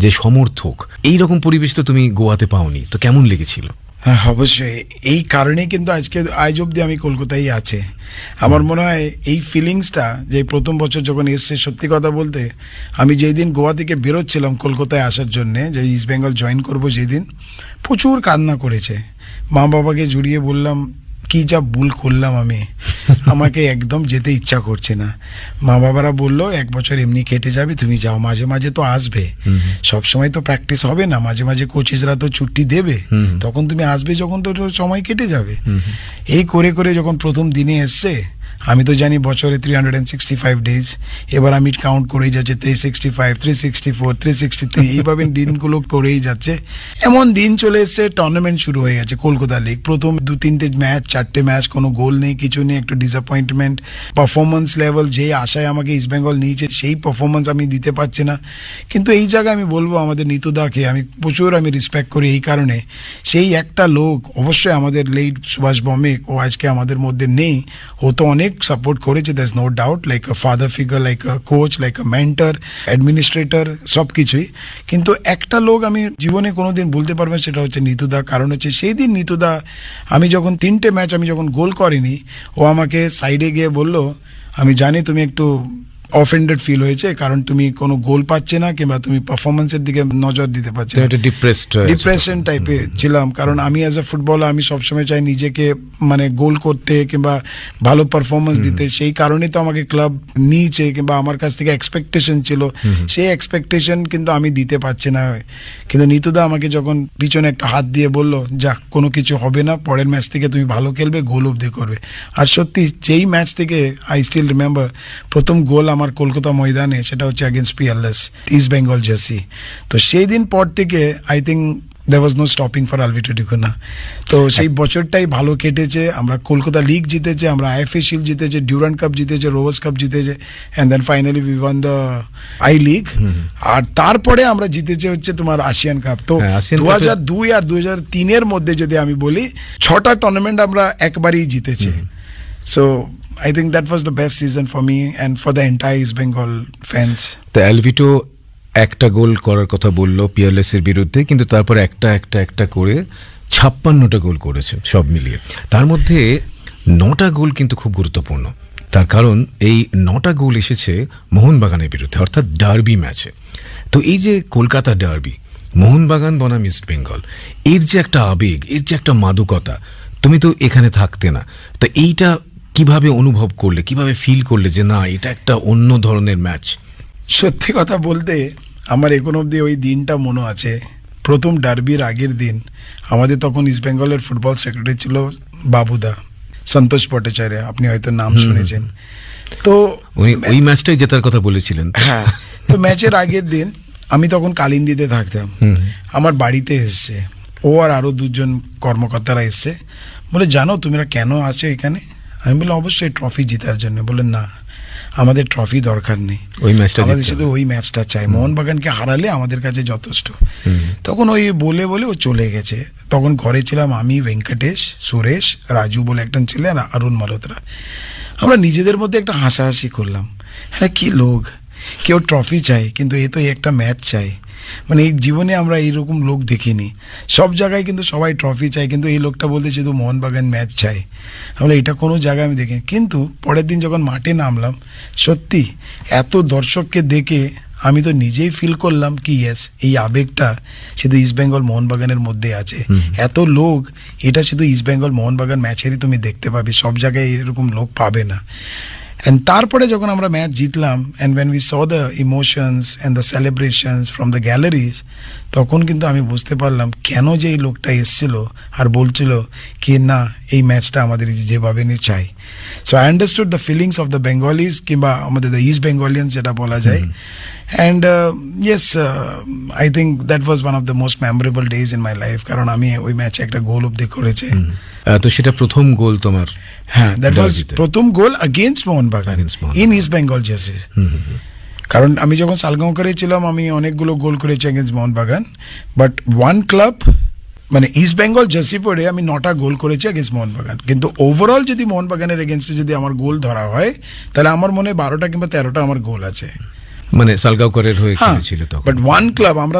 যে সমর্থক, এই রকম পরিবেশ তো তুমি গোয়াতে পাওনি, তো কেমন লেগেছিল? হ্যাঁ, অবশ্যই এই কারণেই কিন্তু আজ অব্দি আমি কলকাতায় আছে। আমার মনে হয় এই ফিলিংসটা যে প্রথম বছর যখন এসছে, সত্যি কথা বলতে আমি যেই দিন গোয়া থেকে বেরোচ্ছিলাম কলকাতায় আসার জন্যে, যে ইস্ট বেঙ্গল জয়েন করবো, যেদিন প্রচুর কান্না করেছে। মা বাবাকে জড়িয়ে বললাম কি যা ভুল করলাম আমি, আমাকে একদম যেতে ইচ্ছা করছে না। মা বাবারা বললো 1 বছর এমনি কেটে যাবে, তুমি যাও, মাঝে মাঝে তো আসবে, সবসময় তো প্র্যাকটিস হবে না, মাঝে মাঝে কোচেসরা তো ছুটি দেবে, তখন তুমি আসবে যখন তো সময় কেটে যাবে। এই করে করে যখন প্রথম দিনে এসছে, আমি তো জানি বছরে 365 ডেজ, এবার আমি কাউন্ট করেই যাচ্ছে 365, 364, 363, এইভাবে দিনগুলো করেই যাচ্ছে। এমন দিন চলে এসছে, টুর্নামেন্ট শুরু হয়ে গেছে কলকাতা লিগ। প্রথম 2-3টে ম্যাচ, 4টে ম্যাচ, কোনো গোল নেই, কিছু নেই, একটু ডিসঅ্যাপয়েন্টমেন্ট। পারফরমেন্স লেভেল যে আশায় আমাকে ইস্ট বেঙ্গল নিয়েছে, সেই পারফরমেন্স আমি দিতে পারছি না। কিন্তু এই জায়গায় আমি বলবো আমাদের নিতুদাকে আমি প্রচুর রেসপেক্ট করি এই কারণে, সেই একটা লোক, অবশ্যই আমাদের লেট সুভাষ ভৌমিক, ও আজকে আমাদের মধ্যে নেই, ও তো অনেক সাপোর্ট করেছে, that's no doubt, like a father figure, like a coach, like a mentor, administrator, সব কিছুই। কিন্তু একটা লোক আমি জীবনে কোনোদিন ভুলতে পারবো, সেটা হচ্ছে নিতুদা। কারণ হচ্ছে সেই দিন নিতুদা, আমি যখন 3টে ম্যাচ আমি যখন গোল করিনি, ও আমাকে সাইডে গিয়ে বলল, আমি জানি তুমি একটু অফেন্ডেড ফিল হয়েছে, কারণ তুমি কোনো গোল পাচ্ছে না, কিংবা তুমি পারফরমেন্সের দিকে নজর দিতে পারছো না, ডিপ্রেশন টাইপের ছিলাম। কারণ আমি অ্যাজ এ ফুটবলার আমি সবসময় চাই নিজেকে মানে গোল করতে কিংবা ভালো পারফরমেন্স দিতে, সেই কারণে তো আমাকে ক্লাব নিয়েছে, কিংবা আমার কাছ থেকে এক্সপেকটেশন ছিল, সেই এক্সপেকটেশন কিন্তু আমি দিতে পারছি না। কিন্তু নিতুদা আমাকে যখন পিছনে একটা হাত দিয়ে বললো, যা কোনো কিছু হবে না, পরের ম্যাচ থেকে তুমি ভালো খেলবে, গোল অবধি করবে। আর সত্যি যেই ম্যাচ থেকে আই স্টিল রিমেম্বার, প্রথম গোল আমার কলকাতা ময়দানে, সেটা হচ্ছে against Peerless, east Bengal jersey. তো সেই দিন পর থেকে I think there was no stopping for Alvito Di Cunha। তো সেই বছরটাই ভালো কেটেছে, আমরা কলকাতা লিগ জিতেছে, আমরা আইএফএ শিল্ড জিতেছে, ডিউরান্ড কাপ জিতেছে, রোভার্স কাপ জিতেছে, and then finally we want the I league. আর তারপরে আমরা জিতেছে হচ্ছে তোমার আসিয়ান কাপ। তো 2002 আর 2003-এর মধ্যে যদি আমি বলি, 6টা টুর্নামেন্ট আমরা একবারই জিতেছি। So I think that was the best season for me and for the entire East Bengal fans. তো অ্যালভিটো একটা গোল করার কথা বললো পিয়ারলেসের বিরুদ্ধে, কিন্তু তারপর একটা করে 56টা গোল করেছে সব মিলিয়ে। তার মধ্যে 9টা গোল কিন্তু খুব গুরুত্বপূর্ণ, তার কারণ এই 9টা গোল এসেছে মোহনবাগানের বিরুদ্ধে, অর্থাৎ ডার্বি ম্যাচে। তো এই যে কলকাতা ডার্বি, মোহনবাগান বনাম ইস্ট বেঙ্গল, এর যে একটা আবেগ, এর যে একটা মাদকতা, তুমি তো এখানে থাকতে না, তো এইটা কিভাবে অনুভব করলে, কিভাবে ফিল করলে যে না, এটা একটা অন্য ধরনের ম্যাচ? সত্যি কথা বলতে আমার এখন অবধি ওই দিনটা মনে আছে। প্রথম ডার্বির আগের দিন আমাদের তখন ইস্ট বেঙ্গলের ফুটবল সেক্রেটারি ছিল বাবুদা, সন্তোষ ভট্টাচার্য, আপনি হয়তো নাম শুনেছেন। তো উনি ওই ম্যাচটাই জেতার কথা বলেছিলেন। হ্যাঁ, তো ম্যাচের আগের দিন আমি তখন কালিন্দিতে থাকতাম, আমার বাড়িতে এসছে ও আর আরও 2জন কর্মকর্তারা এসছে, বলে জানো তোমরা কেন আছো এখানে? আমি বললাম অবশ্যই ট্রফি জেতার জন্য। বললেন না, আমাদের ট্রফি দরকার নেই, ওই ম্যাচটা আমাদের শুধু ওই ম্যাচটা চাই, মোহনবাগানকে হারালে আমাদের কাছে যথেষ্ট। তখন ওই বলে ও চলে গেছে। তখন ঘরে ছিলাম আমি, ভেঙ্কটেশ, সুরেশ, রাজু বলে একজন ছিলেন, অরুণ মালহোত্রা। আমরা নিজেদের মধ্যে একটা হাসাহাসি করলাম, হ্যাঁ কি লোক, কেউ ট্রফি চাই কিন্তু এ তো একটা ম্যাচ চাই। মানে এই জীবনে আমরা এইরকম লোক দেখিনি, সব জায়গায় কিন্তু সবাই ট্রফি চাই, কিন্তু এই লোকটা বলতে শুধু মোহনবাগান ম্যাচ চাই। আমরা এটা কোনো জায়গায় আমি দেখিনি। কিন্তু পরের দিন যখন মাঠে নামলাম, সত্যি এত দর্শককে দেখে আমি তো নিজেই ফিল করলাম কি ইয়েস, এই আবেগটা শুধু ইস্ট বেঙ্গল মোহনবাগানের মধ্যে আছে। এত লোক, এটা শুধু ইস্ট বেঙ্গল মোহনবাগান ম্যাচেরই তুমি দেখতে পাবে, সব জায়গায় এরকম লোক পাবে না। অ্যান্ড তারপরে যখন আমরা match জিতলাম, and when we saw the emotions and the celebrations from the galleries, তখন কিন্তু আমি বুঝতে পারলাম কেন যে এই লোকটা এসেছিল আর বলছিল কি না এই ম্যাচটা আমাদের যেভাবে নিয়ে চাই। So I understood the feelings of the Bengalis, কিংবা আমাদের দ্য ইস্ট বেঙ্গলিয়ান্স যেটা বলা যায়। And yes, I think that was one of the most memorable days in my life, কারণ আমি ওই ম্যাচে একটা গোল অবধি করেছি। তো সেটা প্রথম গোল তোমার? হ্যাঁ, দ্যাট ওয়াজ প্রথম গোল আগেইনস্ট Mohun Bagan in east Bengal jersey. কারণ আমি যখন সালগাঁওকারে ছিলাম আমি অনেকগুলো গোল করেছি against Mohun Bagan, but one club মানে ইস্ট বেঙ্গল জার্সি পরে আমি 9টা গোল করেছি এগেন্স্ট মোহনবাগান। কিন্তু ওভারঅল যদি মোহনবাগানের এগেন্স্টে যদি আমার গোল ধরা হয়, তাহলে আমার মনে হয় 12টা কিংবা 13টা আমার গোল আছে। মানে সালগাঁওকারের হয়ে খেলেছিল তখন। বাট ওয়ান ক্লাব আমরা